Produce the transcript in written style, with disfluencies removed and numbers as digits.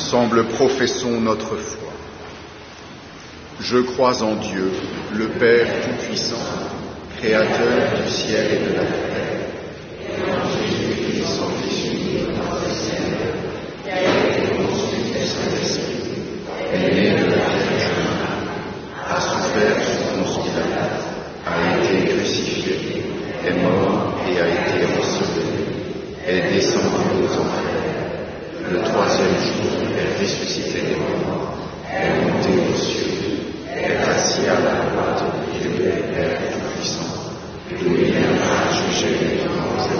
Ensemble, professons notre foi. Je crois en Dieu, le Père Tout-Puissant, Créateur du ciel et de la terre, et en Jésus-Christ, son Fils unique, notre Seigneur, qui a été conçu du Saint-Esprit, est né de la Vierge Marie, a souffert sous Ponce Pilate, a été crucifié, est mort et a été enseveli, est descendu aux enfers. Le troisième jour est ressuscité des morts, est monté aux cieux, est assis à la droite de Dieu, Père Tout-Puissant, d'où il viendra juger les vivants